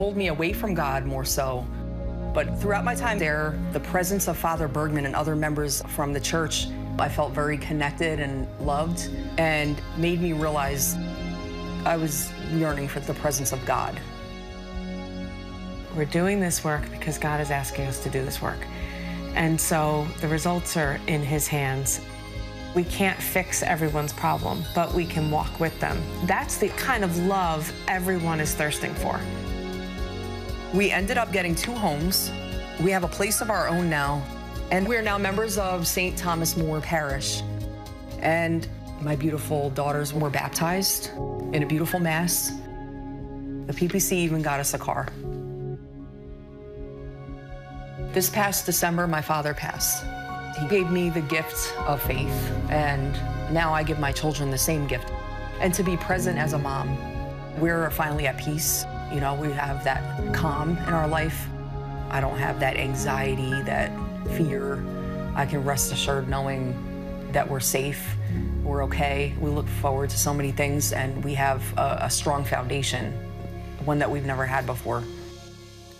pulled me away from God more so. But throughout my time there, the presence of Father Bergman and other members from the church, I felt very connected and loved, and made me realize I was yearning for the presence of God. We're doing this work because God is asking us to do this work. And so the results are in His hands. We can't fix everyone's problem, but we can walk with them. That's the kind of love everyone is thirsting for. We ended up getting 2 homes. We have a place of our own now, and we're now members of St. Thomas More Parish. And my beautiful daughters were baptized in a beautiful mass. The PPC even got us a car. This past December, my father passed. He gave me the gift of faith, and now I give my children the same gift. And to be present as a mom, we're finally at peace. You know, we have that calm in our life. I don't have that anxiety, that fear. I can rest assured knowing that we're safe, we're okay. We look forward to so many things, and we have a strong foundation, one that we've never had before.